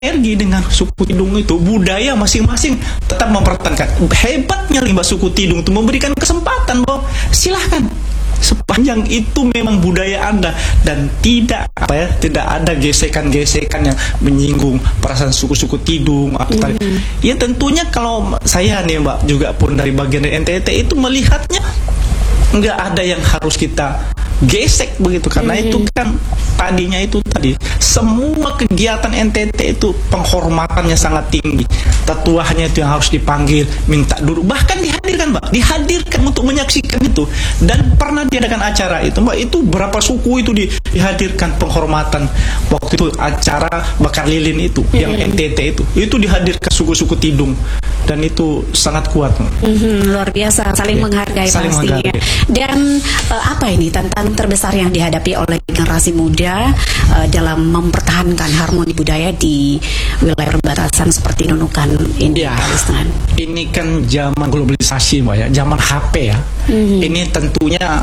sinergi dengan suku Tidung itu, budaya masing-masing tetap mempertahankan. Hebatnya Mbak suku Tidung itu memberikan kesempatan bahwa silahkan sepanjang itu memang budaya Anda dan tidak ada gesekan-gesekan yang menyinggung perasaan suku-suku Tidung atau tadi. Ya tentunya kalau saya nih Mbak juga pun dari bagian dari NTT itu melihatnya nggak ada yang harus kita gesek begitu, karena itu kan tadinya itu tadi semua kegiatan NTT itu penghormatannya sangat tinggi. Tetuanya itu yang harus dipanggil, minta duduk, bahkan dihadirkan untuk menyaksikan itu. Dan pernah diadakan acara itu Mbak, itu berapa suku itu dihadirkan penghormatan. Waktu itu acara bakar lilin itu yang NTT itu dihadirkan suku-suku Tidung, dan itu sangat kuat. Luar biasa, saling menghargai pastinya. Dan apa ini tantangan terbesar yang dihadapi oleh generasi muda dalam mempertahankan harmoni budaya di wilayah perbatasan seperti Nunukan ini? Ya, ini kan zaman globalisasi Mbak ya, zaman HP ya. Ini tentunya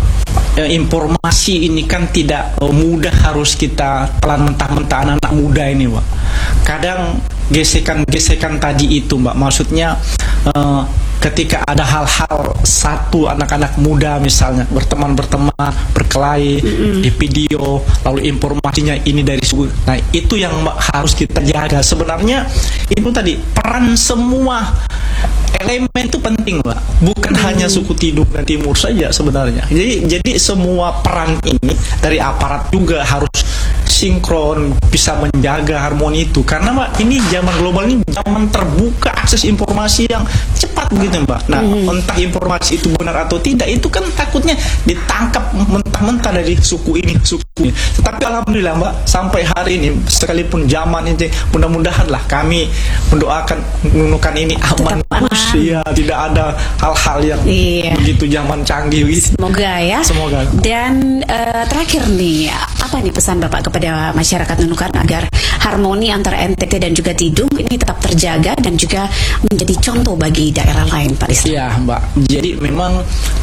informasi ini kan tidak mudah harus kita telan mentah-mentah anak-anak muda ini Mbak. Kadang gesekan-gesekan tadi itu Mbak, maksudnya ketika ada hal-hal satu anak-anak muda misalnya berteman berkelahi di video, lalu informasinya ini dari suku. Nah itu yang harus kita jaga. Sebenarnya itu tadi peran semua elemen itu penting Mbak, bukan hanya suku Tidung dan Timur saja sebenarnya. Jadi semua peran ini dari aparat juga harus sinkron, bisa menjaga harmoni itu. Karena Mbak, ini zaman global ini zaman terbuka, akses informasi yang cepat begitu Mbak. Nah, entah informasi itu benar atau tidak, itu kan takutnya ditangkap mentah-mentah dari suku ini, suku ini. Tetapi alhamdulillah Mbak, sampai hari ini sekalipun zaman ini, mudah-mudahan lah kami mendoakan Nunukan ini aman terus ya, tidak ada hal-hal yang begitu zaman canggih gitu. Semoga ya. Semoga. Dan terakhir nih, apa nih pesan Bapak kepada masyarakat Nunukan agar harmoni antara NTT dan juga Tidung ini tetap terjaga dan juga menjadi contoh bagi daerah lain, Pak Lisran? Ya Mbak, jadi memang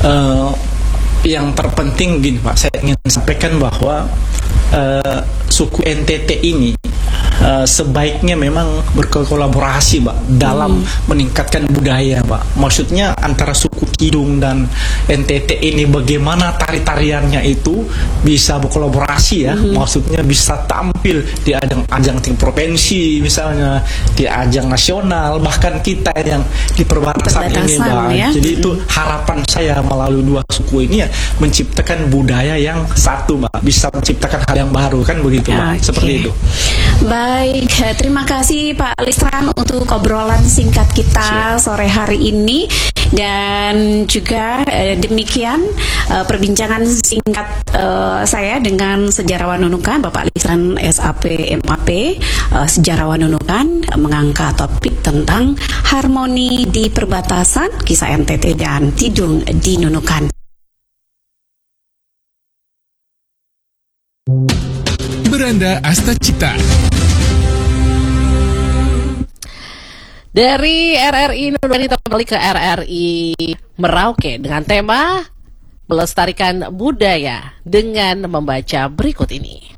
yang terpenting gini Pak, saya ingin sampaikan bahwa suku NTT ini sebaiknya memang berkolaborasi Mbak dalam meningkatkan budaya Mbak. Maksudnya antara suku Tidung dan NTT ini bagaimana tari-tariannya itu bisa berkolaborasi ya. Maksudnya bisa tampil di ajang tingkat provinsi misalnya, di ajang nasional, bahkan kita yang di perbatasan ini Mbak. Ya? Jadi itu harapan saya melalui dua suku ini ya, menciptakan budaya yang satu Mbak, bisa menciptakan hal yang baru kan begitu Mbak. Seperti itu. Baik, terima kasih Pak Lisran untuk obrolan singkat kita sore hari ini. Dan juga demikian perbincangan singkat saya dengan sejarawan Nunukan Bapak Lisran SAP MAP, sejarawan Nunukan, mengangkat topik tentang harmoni di perbatasan, kisah NTT dan Tidung di Nunukan. Beranda Asta Cipta. Dari RRI Nunukan kita kembali ke RRI Merauke dengan tema melestarikan budaya dengan membaca berikut ini.